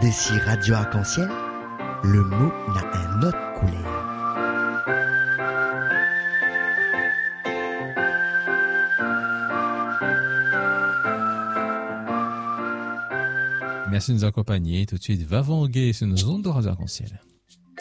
D'ici Radio Arc-en-Ciel, le mot n'a un autre couleur. Merci de nous accompagner. Tout de suite, va vanguer sur nos ondes de Radio Arc-en-Ciel.